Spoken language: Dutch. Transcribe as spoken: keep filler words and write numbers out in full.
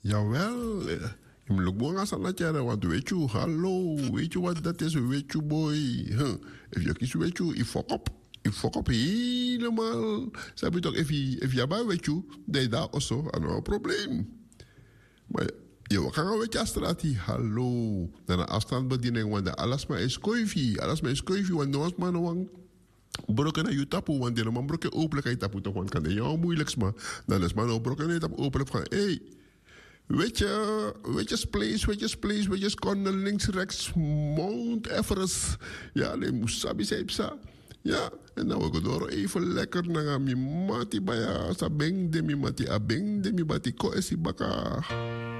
Jawel. eh, Je moet ook wel gaan staan naar want weet je, hallo, weet je wat dat is, weet je boy. Huh. If je kiest, weet je, je fuck up. Je fuck up helemaal. Ze hebben toch, if je, if je bij weet je, dat je daar also, aan een probleem. Maar je kan gaan weet je straat hier, hallo. Dan een afstandsbediening, want de alles maar is koifie. Alles maar is koifie, want nog eens maar nog broken naar je tapu, want die man broken openlijk aan je tapu toch, want kan de jou moeilijks maar. Dan is maar nog broken naar je tapu openlijk van, hé. Hey, weet je, weet je, place, weet je, place, weet je, corner links, rechts, Mount Everest. Ja, nee, Musabi Seipsa. Ja, en dan we gaan door even lekker naar mi mati baya, sa beng de mi mati, a beng de mi bati ko esi baka.